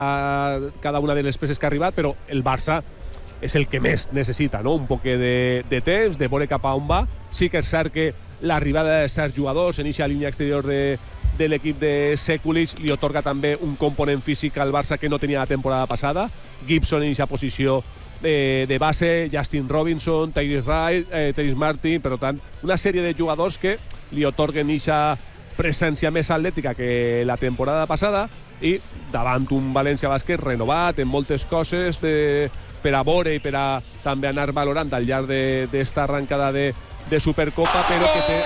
cada una de les peces que ha arribat, però el Barça és el que més necessita, no? Un poc de temps, de veure cap a on va. Sí que és cert que l'arribada de certs jugadors en aquesta línia exterior de l'equip de Sekulic li otorga també un component físic al Barça que no tenia la temporada passada. Gibson en aquesta posició de base, Justin Robinson, Tyrese Martin, per tant, una sèrie de jugadors que li otorguen aquesta presència més atlètica que la temporada passada i davant un València Bàsquet renovat en moltes coses per a veure i per a també anar valorant al llarg d'esta arrencada de Supercopa, però que té...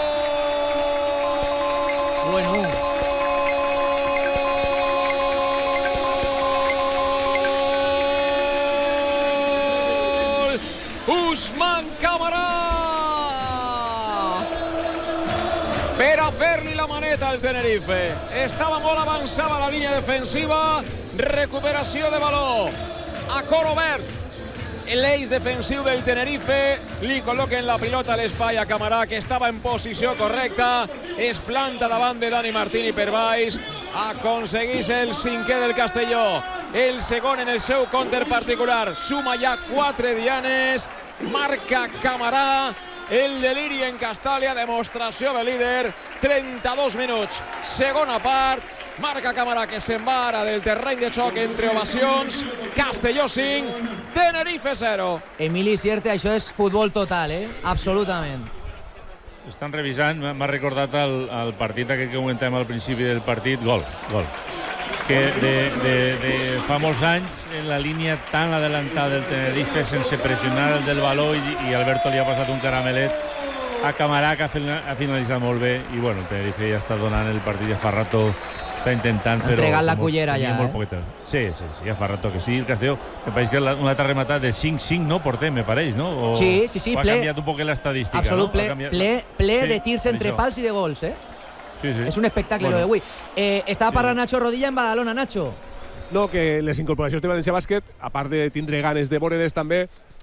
Bueno. Usman Camarà per a fer-li la maneta al Tenerife. Estava molt avançada la línia defensiva, recuperació de valor a cor obert. L'eix defensiu del Tenerife li col·loquen la pilota a l'espai a Camarà, que estava en posició correcta, es planta davant de Dani Martini per baix, aconsegueix el 5è del Castelló, el segon en el seu compte particular, suma ja 4 dianes, marca Camarà, el deliri en Castàlia, demostració de líder, 32 minuts, segona part, marca Camarà, que se'n va ara del terreny de xoc entre ovacions. Castelló 5, Tenerife 0. Emili Sierte, això és futbol total, absolutament. Estan revisant, m'ha recordat el partit aquest que comentàvem al principi del partit, gol. Que de fa molts anys en la línia tan adelantada del Tenerife sense pressionar el del valor i Alberto li ha passat un caramelet a Camarà, que ha finalitzat molt bé i bueno, el Tenerife ja està donant el partit, ja fa rato està intentant, però... Entregant la cullera ja, Sí, ja fa rato que sí, el Castelló. Me pareix que un altre rematat de 5-5 no portem, me pareix, no? Sí, ha canviat un poc l'estadística, absolut, no? ple de tirs entre pals i de gols, Sí. És un espectacle lo d'avui. Estava parlant Nacho Rodilla en Badalona, Nacho. No, que les incorporacions de València Bàsquet, a part de tindre ganes de veure-les també,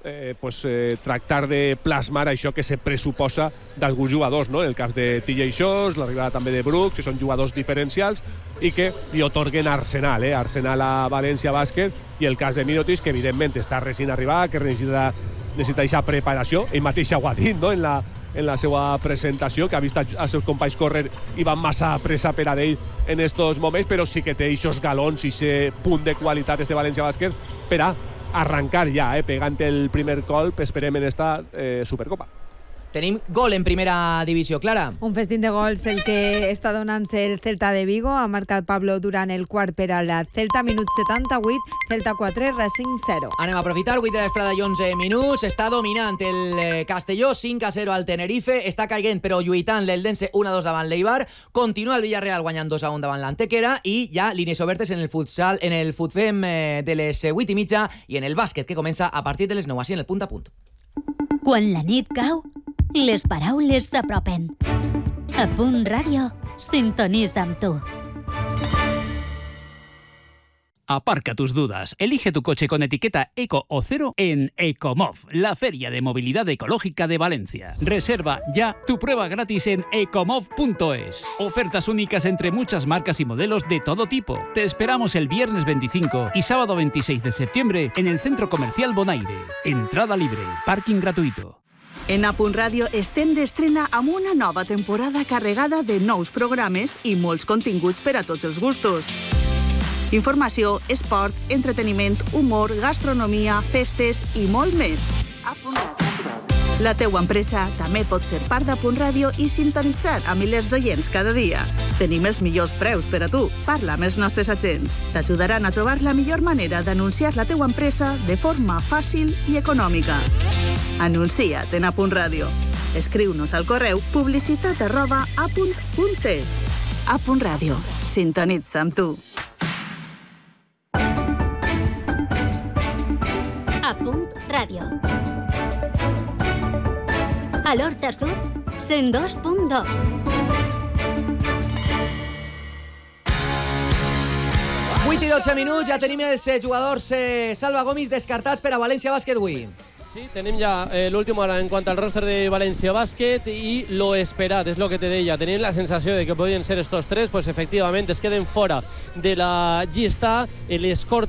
tractar de plasmar això que se pressuposa d'alguns jugadors, no? En el cas de TJ Shows, l'arribada també de Brooks, que són jugadors diferencials i que li otorguen Arsenal, Arsenal a València Bàsquet, i el cas de Mirotic, que evidentment està recent arribat, que necessita aquesta preparació, ell mateix ho ha dit, no? En la seva presentació, que ha vist els seus companys córrer i van massa pressa per a ell en estos moments, però sí que té aquests galons i aquest punt de qualitat de València Bàsquet per a arrancar ja, pegant el primer colp, esperem en esta Supercopa. Tenim gol en primera divisió, Clara. Un festín de gols el que està donant-se el Celta de Vigo. Ha marcat Pablo durant el quart per a la Celta, minut 78, Celta 4, Racing 0. Anem a aprofitar, 8 de l'esprada i 11 minuts. Està dominant el Castelló, 5-0 al Tenerife. Està caiguent, però lluitant l'Eldense 1-2 davant l'Eibar. Continua el Villarreal guanyant 2-1 davant l'Antequera. I ja línies obertes en el futsal, en el Futfem de les 8:30 i en el bàsquet, que comença a partir de les 9, així en el punt a punt. Quan la nit cau, les paraules s'apropen. A Punt Ràdio, sintonitza amb tu. Aparca tus dudas. Elige tu coche con etiqueta Eco o Cero en Ecomov, la feria de movilidad ecológica de Valencia. Reserva ya tu prueba gratis en ecomov.es. Ofertas únicas entre muchas marcas y modelos de todo tipo. Te esperamos el viernes 25 y sábado 26 de septiembre en el Centro Comercial Bonaire. Entrada libre, parking gratuito. En A Punt Ràdio estem d'estrena amb una nova temporada carregada de nous programes i molts continguts per a tots els gustos. Informació, esport, entreteniment, humor, gastronomia, festes i molt més. La teua empresa també pot ser part de Punt Ràdio i sintonitzar a milers d'oients cada dia. Tenim els millors preus per a tu. Parla amb els nostres agents. T'ajudaran a trobar la millor manera d'anunciar la teua empresa de forma fàcil i econòmica. Anuncia't en A Punt Ràdio. Escriu-nos al correu publicitat@apunt.es. A Punt Ràdio. Sintonitza amb tu. A Punt Ràdio. A l'Horta Sud, 102.2. I 12 minuts, ja tenim els jugadors Salva Gomis descartats per a València Bàsquet avui. Sí, tenim ja l'últim hora en quant al roster de València Bàsquet i lo esperat, és lo que te deia. Tenim la sensació de que podien ser estos tres, pues efectivament es queden fora de la llista. L'escorta